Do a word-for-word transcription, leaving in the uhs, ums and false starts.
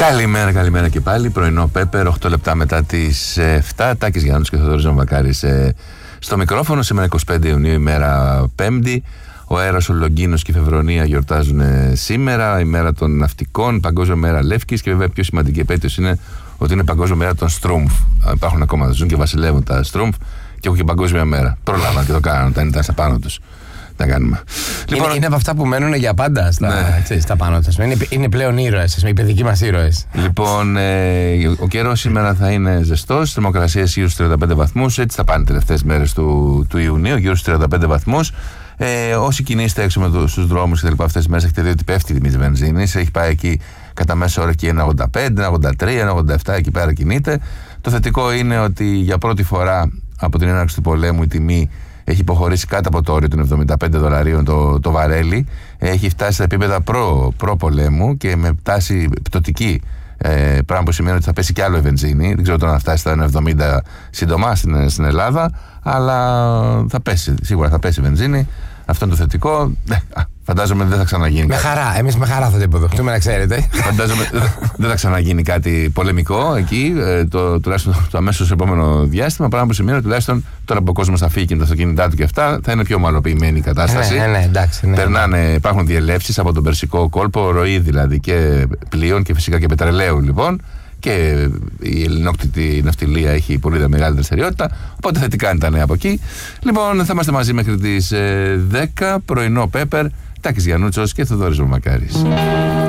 Καλημέρα, καλημέρα και πάλι. Πρωινό Πέπερ, οκτώ λεπτά μετά τις εφτά. Τάκης Γιάννους και Θοδωρής Βακάρης ε, στο μικρόφωνο. Σήμερα εικοστή πέμπτη Ιουνίου, ημέρα Πέμπτη. Ο Αέρας, ο Λογγίνος και η Φεβρονία γιορτάζουν ε, σήμερα. Η μέρα των ναυτικών, Παγκόσμια μέρα Λεύκης. Και βέβαια, πιο σημαντική επέτειος είναι ότι είναι Παγκόσμια μέρα των Στρούμφ. Υπάρχουν ακόμα, ζουν και βασιλεύουν τα Στρούμφ και έχουν και Παγκόσμια μέρα. Πρόλαβαν και το κάνανε όταν ήταν στα πάνω τους. Να κάνουμε. Λοιπόν, είναι, είναι από αυτά που μένουν για πάντα στα, ναι. ξέρεις, στα πάνω τους. Είναι, είναι πλέον ήρωες, οι παιδικοί μας ήρωες. Λοιπόν, ε, ο καιρός σήμερα θα είναι ζεστός, θερμοκρασίες γύρω στους τριάντα πέντε βαθμούς. Έτσι θα πάνε τελευταίες μέρες του, του Ιουνίου, γύρω στους τριάντα πέντε βαθμούς. Ε, όσοι κινείστε έξω με το, στους δρόμους και τα λοιπά αυτές τις μέρες, έχετε δει ότι πέφτει η τιμή της βενζίνης. Έχει πάει εκεί κατά μέσο όρο και ένα ογδόντα πέντε, ένα ογδόντα τρία, ένα ογδόντα επτά, εκεί πέρα κινείται. Το θετικό είναι ότι για πρώτη φορά από την έναρξη του πολέμου η τιμή έχει υποχωρήσει κάτω από το όριο των εβδομήντα πέντε δολαρίων το, το βαρέλι. Έχει φτάσει στα επίπεδα προ, προ-πολέμου και με τάση πτωτική. Ε, πράγμα που σημαίνει ότι θα πέσει κι άλλο η βενζίνη. Δεν ξέρω τώρα να φτάσει στα ένα εβδομήντα σύντομα στην, στην Ελλάδα, αλλά θα πέσει, σίγουρα θα πέσει η βενζίνη. Αυτό είναι το θετικό. Φαντάζομαι δεν θα ξαναγίνει. Με κάτι. χαρά, εμείς με χαρά θα το υποδεχτούμε, να ξέρετε. Φαντάζομαι δεν θα ξαναγίνει κάτι πολεμικό εκεί, το, τουλάχιστον το αμέσως επόμενο διάστημα. Πράγμα που σημαίνει ότι τουλάχιστον τώρα που ο κόσμος θα φύγει και τα αυτοκίνητά του και αυτά, θα είναι πιο ομαλοποιημένη η κατάσταση. Ναι, ναι, εντάξει, ναι. Περνάνε, υπάρχουν διελεύσεις από τον Περσικό κόλπο, ροή δηλαδή και πλοίων και φυσικά και πετρελαίου λοιπόν. Και η ελληνόκτητη ναυτιλία έχει πολύ μεγάλη δραστηριότητα. Οπότε θετικά είναι τα νέα από εκεί. Λοιπόν, θα είμαστε μαζί μέχρι τις δέκα. Πρωινό Πέπερ, Τάκης Γιαννούτσος και Θοδωρής Βακάρης.